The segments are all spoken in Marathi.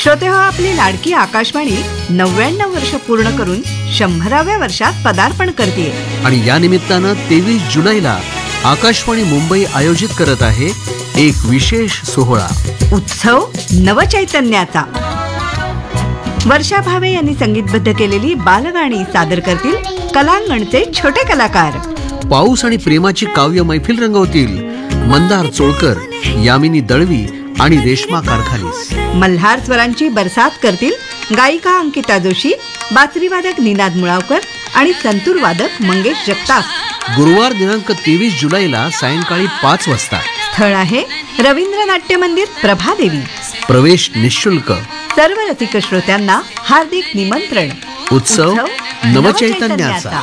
श्रोते हो, आपली लाडकी आकाशवाणी 99 वर्ष पूर्ण करून 100व्या वर्षात पदार्पण करते. आणि या निमित्तानं 23 जुलैला आकाशवाणी मुंबई आयोजित करत आहे एक विशेष सोहळा, उत्सव नवचैतन्याचा. वर्षा भावे यांनी संगीतबद्ध केलेली बालगाणी सादर करतील कलांगणचे छोटे कलाकार. पाऊस आणि प्रेमाची काव्य मैफिल रंगवतील मंदार चोळकर, यामिनी दळवी आणि रेश्मा कारखालीस. मल्हार स्वरांची बरसात करतील गायिका अंकिता जोशी, बासरीवादक निनाद मुळावकर आणि संतूर वादक मंगेश जगताप. गुरुवार दिनांक 23 जुलैला सायंकाळी 5 वाजता. स्थळ आहे रवींद्र नाट्य मंदिर, प्रभादेवी. प्रवेश निःशुल्क. सर्व रसिक श्रोत्यांना हार्दिक निमंत्रण. उत्सव नवचैतन्याचा.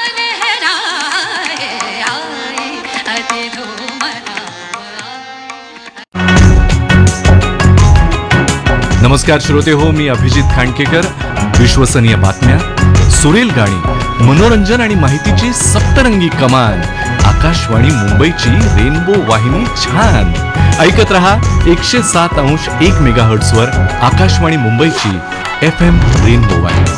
नमस्कार श्रोते हो, मी अभिजित खांडकेकर. विश्वसनीय बातम्या, सुरेल गाणी, मनोरंजन आणि माहितीची सप्तरंगी कमान. आकाशवाणी मुंबईची रेनबो वाहिनी छान ऐकत रहा. 107.1 मेगाहर्ट्झ वर आकाशवाणी मुंबईची FM रेनबो वाहिनी.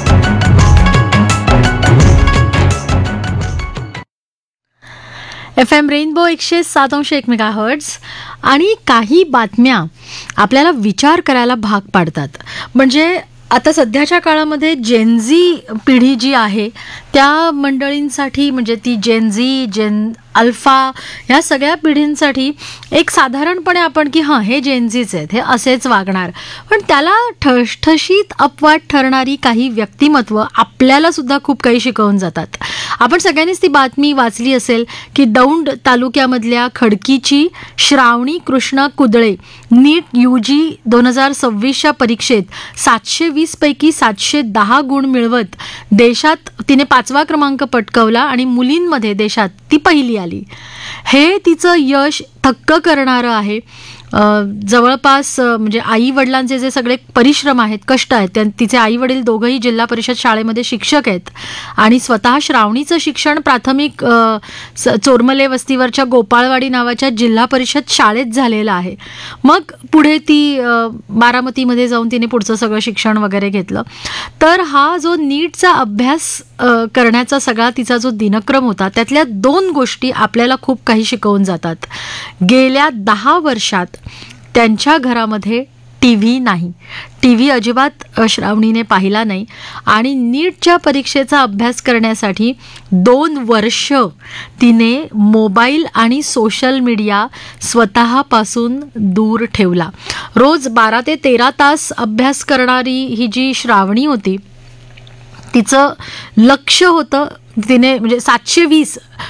FM rainbow 107.1 megahertz. आणि काही बातम्या आपल्याला विचार करायला भाग पाडतात. म्हणजे आता सध्याच्या काळामध्ये जेनझी पिढी जी आहे त्या मंडळींसाठी, म्हणजे ती जेनझी, जेन अल्फा, ह्या सगळ्या पिढींसाठी एक साधारणपणे आपण की हां हे जेनझीच आहेत, हे असेच वागणार. पण त्याला ठसठशीत अपवाद ठरणारी काही व्यक्तिमत्व आपल्याला सुद्धा खूप काही शिकवून जातात. आपण सगळ्यांनीच ती बातमी वाचली असेल की दौंड तालुक्यामधल्या खडकीची श्रावणी कृष्ण कुदळे नीट UG 2026च्या परीक्षेत 720 पैकी 710 गुण मिळवत देशात तिने 5वा क्रमांक पटकावला आणि मुलींमध्ये देशात ती पहिली आली. हे तिचं यश थक्क करणारं आहे. जवळपास म्हणजे आई वडिलांचे जे सगळे परिश्रम आहेत, कष्ट आहेत, तिचे आई वडील दोघंही जिल्हा परिषद शाळेमध्ये शिक्षक आहेत आणि स्वतः श्रावणीचं शिक्षण प्राथमिक चोरमले वस्तीवरच्या गोपाळवाडी नावाच्या जिल्हा परिषद शाळेत झालेलं आहे. मग पुढे ती बारामतीमध्ये जाऊन तिने पुढचं सगळं शिक्षण वगैरे घेतलं. तर हा जो नीटचा अभ्यास करण्याचा सगळा तिचा जो दिनक्रम होता, त्यातल्या 2 गोष्टी आपल्याला खूप काही शिकवून जातात. गेल्या 10 वर्षात त्यांच्या घरामध्ये TV नाही, TV अजिबात श्रावणीने पाहिला नाही आणि नीटच्या परीक्षेचा अभ्यास करण्यासाठी 2 वर्ष तिने मोबाईल आणि सोशल मीडिया स्वतःपासून दूर ठेवला. रोज 12 ते 13 तास अभ्यास करणारी ही जी श्रावणी होती, तिचं लक्ष होतं, तिने म्हणजे 720